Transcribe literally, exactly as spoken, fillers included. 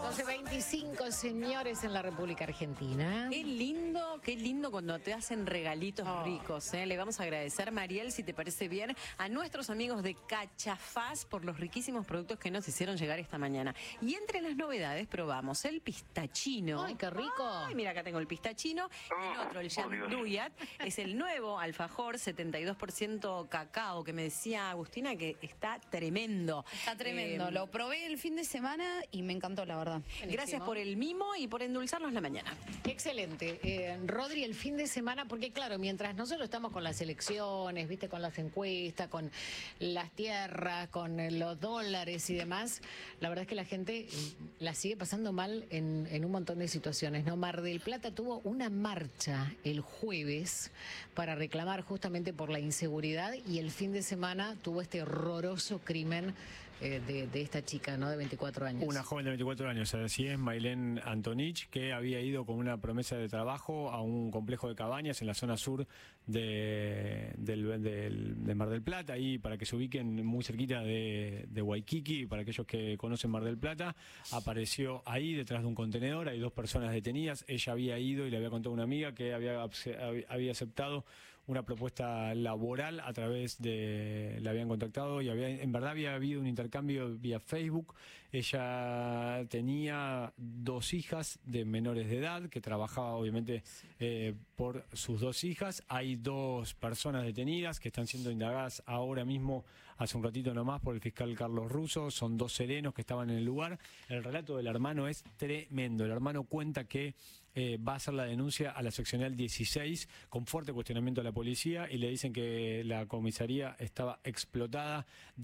once veinticinco, señores, en la República Argentina. Qué lindo, qué lindo cuando te hacen regalitos Oh. ricos, ¿eh? Le vamos a agradecer, Mariel, si te parece bien, a nuestros amigos de Cachafaz por los riquísimos productos que nos hicieron llegar esta mañana. Y entre las novedades probamos el pistachino. ¡Ay, qué rico! Ay, mira, acá tengo el pistachino. Y el otro, el Yanduyat, es el nuevo alfajor, setenta y dos por ciento cacao, que me decía Agustina que está tremendo. Está tremendo. Eh, Lo probé el fin de semana y me encantó, la verdad. Buenísimo. Gracias por el mimo y por endulzarnos la mañana. Excelente. Eh, Rodri, el fin de semana, porque claro, mientras nosotros estamos con las elecciones, viste, con las encuestas, con las tierras, con eh, los dólares y demás, la verdad es que la gente eh, la sigue pasando mal en, en un montón de situaciones, ¿no? Mar del Plata tuvo una marcha el jueves para reclamar justamente por la inseguridad y el fin de semana tuvo este horroroso crimen eh, de, de esta chica, ¿no? De veinticuatro años. Una joven de veinticuatro años, así es, Mailén Antonich, que había ido con una promesa de trabajo a un complejo de cabañas en la zona sur de, del, del, de Mar del Plata, ahí para que se ubiquen muy cerquita de, de Waikiki, para aquellos que conocen Mar del Plata. Apareció ahí detrás de un contenedor, hay dos personas detenidas. Ella había ido y le había contado a una amiga que había, había aceptado una propuesta laboral a través de, la habían contactado y había, en verdad había habido un intercambio vía Facebook. Ella tenía dos hijas de menores de edad, que trabajaba obviamente eh, por sus dos hijas. Hay dos personas detenidas que están siendo indagadas ahora mismo, hace un ratito nomás, por el fiscal Carlos Russo. Son dos serenos que estaban en el lugar. El relato del hermano es tremendo. El hermano cuenta que Eh, va a hacer la denuncia a la seccional dieciséis con fuerte cuestionamiento a la policía y le dicen que la comisaría estaba explotada.